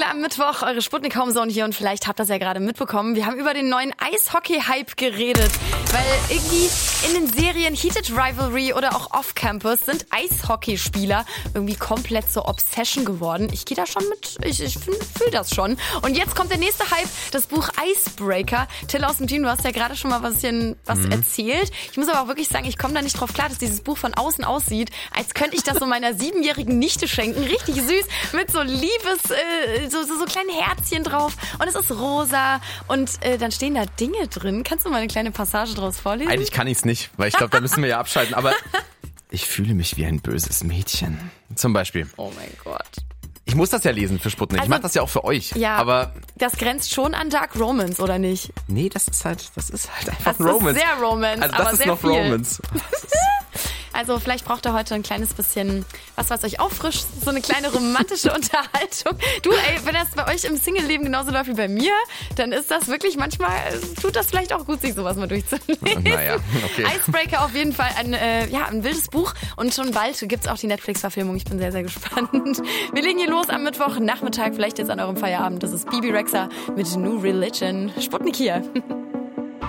Freunde, am Mittwoch, eure Sputnik-Homezone hier und vielleicht habt ihr das ja gerade mitbekommen. Wir haben über den neuen Eishockey-Hype geredet, weil irgendwie in den Serien Heated Rivalry oder auch Off-Campus sind Eishockeyspieler irgendwie komplett zur Obsession geworden. Ich gehe da schon mit, ich fühle das schon. Und jetzt kommt der nächste Hype, das Buch Icebreaker. Till aus dem Team, du hast ja gerade schon mal was erzählt. Ich muss aber auch wirklich sagen, ich komme da nicht drauf klar, dass dieses Buch von außen aussieht, als könnte ich das so meiner 7-jährigen Nichte schenken. Richtig süß, mit so so kleinen Herzchen drauf und es ist rosa und dann stehen da Dinge drin. Kannst du mal eine kleine Passage draus vorlesen? Eigentlich kann ich es nicht, weil ich glaube, da müssen wir ja abschalten, aber ich fühle mich wie ein böses Mädchen. Zum Beispiel. Oh mein Gott. Ich muss das ja lesen für Sputnik. Ich mache das ja auch für euch. Ja, aber das grenzt schon an Dark Romance, oder nicht? Nee, das ist halt einfach ein Romance. Das ist sehr Romance, also aber das ist sehr noch viel. Romance. Also vielleicht braucht ihr heute ein kleines bisschen was euch auffrischt, so eine kleine romantische Unterhaltung. Du, wenn das bei euch im Single-Leben genauso läuft wie bei mir, dann ist das wirklich manchmal, tut das vielleicht auch gut, sich sowas mal durchzulesen. Naja, okay. Icebreaker auf jeden Fall ein wildes Buch und schon bald gibt's auch die Netflix-Verfilmung. Ich bin sehr, sehr gespannt. Wir legen hier los am Mittwochnachmittag, vielleicht jetzt an eurem Feierabend. Das ist Bibi Rexha mit New Religion. Sputnik hier.